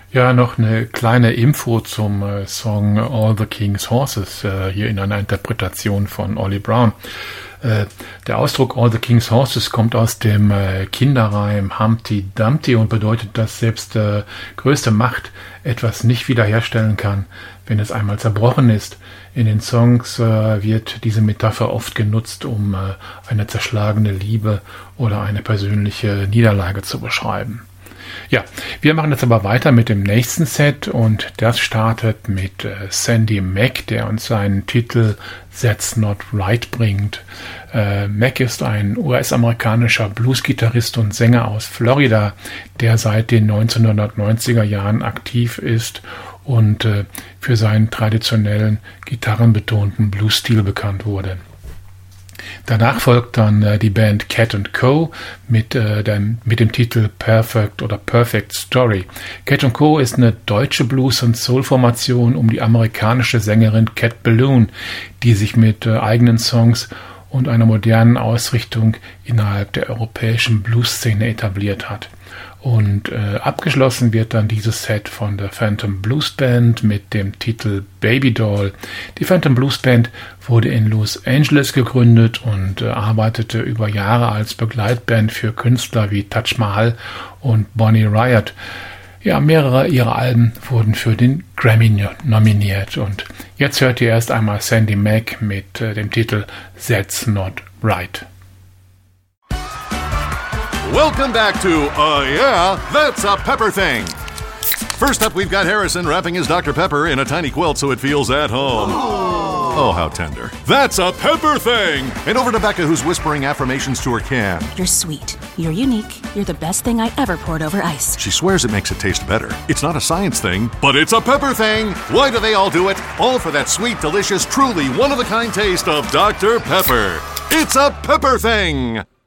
Ja, noch eine kleine Info zum Song All the King's Horses, hier in einer Interpretation von Ollie Brown. Der Ausdruck All the King's Horses kommt aus dem Kinderreim Humpty Dumpty und bedeutet, dass selbst größte Macht etwas nicht wiederherstellen kann, wenn es einmal zerbrochen ist. In den Songs wird diese Metapher oft genutzt, um eine zerschlagene Liebe oder eine persönliche Niederlage zu beschreiben. Ja, wir machen jetzt aber weiter mit dem nächsten Set und das startet mit Sandy Mac, der uns seinen Titel That's Not Right bringt. Mac ist ein US-amerikanischer Bluesgitarrist und Sänger aus Florida, der seit den 1990er Jahren aktiv ist und für seinen traditionellen, gitarrenbetonten Blues-Stil bekannt wurde. Danach folgt dann die Band Cat & Co. mit dem Titel Perfect oder Perfect Story. Cat & Co. ist eine deutsche Blues- und Soul-Formation um die amerikanische Sängerin Cat Balloon, die sich mit eigenen Songs und einer modernen Ausrichtung innerhalb der europäischen Blues-Szene etabliert hat. Und abgeschlossen wird dann dieses Set von der Phantom Blues Band mit dem Titel Baby Doll. Die Phantom Blues Band wurde in Los Angeles gegründet und arbeitete über Jahre als Begleitband für Künstler wie Taj Mahal und Bonnie Raitt. Ja, mehrere ihrer Alben wurden für den Grammy nominiert. Und jetzt hört ihr erst einmal Sandy Mac mit dem Titel That's Not Right. Welcome back to Yeah, That's a Pepper Thing. First up, we've got Harrison wrapping his Dr. Pepper in a tiny quilt so it feels at home. Oh, how tender. That's a Pepper Thing! And over to Becca, who's whispering affirmations to her can. You're sweet. You're unique. You're the best thing I ever poured over ice. She swears it makes it taste better. It's not a science thing, but it's a Pepper Thing! Why do they all do it? All for that sweet, delicious, truly one-of-a-kind taste of Dr. Pepper. It's a Pepper Thing!